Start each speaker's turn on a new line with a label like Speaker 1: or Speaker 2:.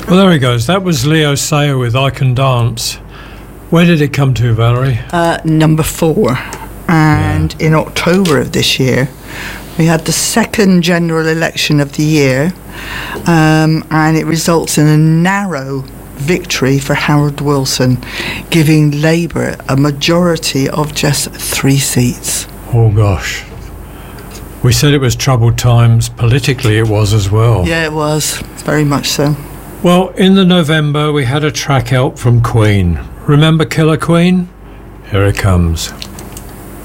Speaker 1: Well, there he goes. That was Leo Sayer with I Can Dance. Where did it come to, Valerie?
Speaker 2: Number 4. And in October of this year, we had the second general election of the year, and it results in a narrow victory for Harold Wilson, giving Labour a majority of just 3 seats.
Speaker 1: Oh, gosh. We said it was troubled times. Politically, it was as well.
Speaker 2: Yeah, it was. Very much so.
Speaker 1: Well, in the November, we had a track out from Queen. Remember Killer Queen? Here it comes.